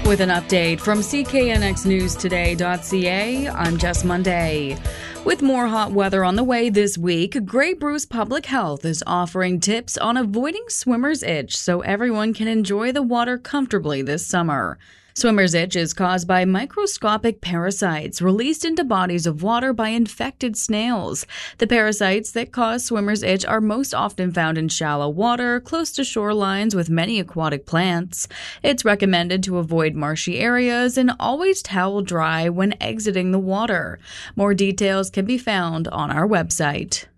With an update from CKNXNewsToday.ca, I'm Jess Monday. With more hot weather on the way this week, Grey Bruce Public Health is offering tips on avoiding swimmer's itch so everyone can enjoy the water comfortably this summer. Swimmer's itch is caused by microscopic parasites released into bodies of water by infected snails. The parasites that cause swimmer's itch are most often found in shallow water, close to shorelines with many aquatic plants. It's recommended to avoid marshy areas and always towel dry when exiting the water. More details can be found on our website.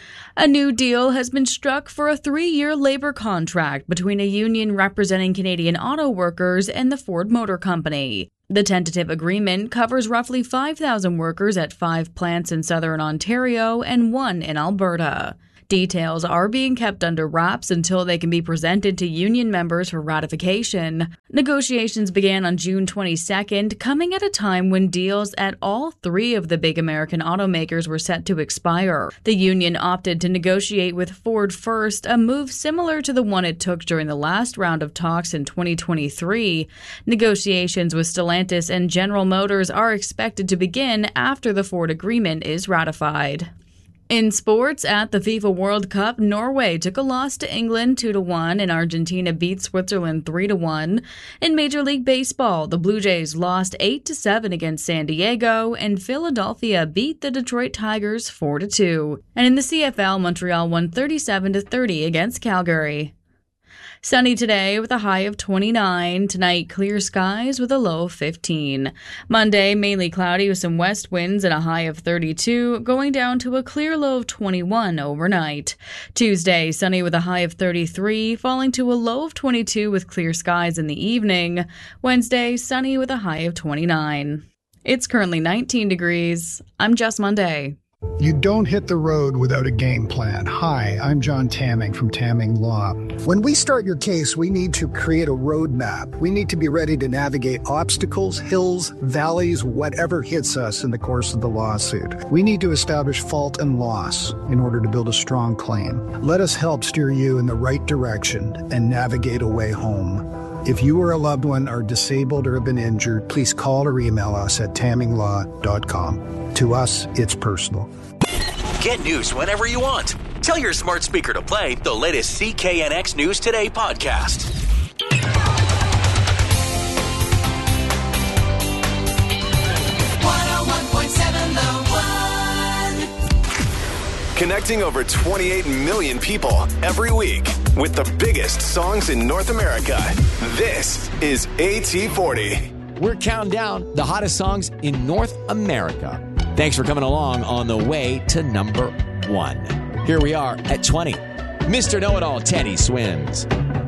A new deal has been struck for a 3-year labor contract between a union representing Canadian auto workers and the Ford Motor Company. The tentative agreement covers roughly 5,000 workers at 5 plants in southern Ontario and 1 in Alberta. Details are being kept under wraps until they can be presented to union members for ratification. Negotiations began on June 22nd, coming at a time when deals at all 3 of the big American automakers were set to expire. The union opted to negotiate with Ford first, a move similar to the one it took during the last round of talks in 2023. Negotiations with Stellantis and General Motors are expected to begin after the Ford agreement is ratified. In sports, at the FIFA World Cup, Norway took a loss to England 2-1 and Argentina beat Switzerland 3-1. In Major League Baseball, the Blue Jays lost 8-7 against San Diego and Philadelphia beat the Detroit Tigers 4-2. And in the CFL, Montreal won 37-30 against Calgary. Sunny today with a high of 29. Tonight, clear skies with a low of 15. Monday, mainly cloudy with some west winds and a high of 32, going down to a clear low of 21 overnight. Tuesday, sunny with a high of 33, falling to a low of 22 with clear skies in the evening. Wednesday, sunny with a high of 29. It's currently 19 degrees. I'm Jess Monday. You don't hit the road without a game plan. Hi, I'm John Tamming from Tamming Law. When we start your case, we need to create a roadmap. We need to be ready to navigate obstacles, hills, valleys, whatever hits us in the course of the lawsuit. We need to establish fault and loss in order to build a strong claim. Let us help steer you in the right direction and navigate a way home. If you or a loved one are disabled or have been injured, please call or email us at tamminglaw.com. To us, it's personal. Get news whenever you want. Tell your smart speaker to play the latest CKNX News Today podcast. 101.7 The One. Connecting over 28 million people every week with the biggest songs in North America. This is AT40. We're counting down the hottest songs in North America. Thanks for coming along on the way to number 1. Here we are at 20. Mr. Know-It-All, Teddy Swims.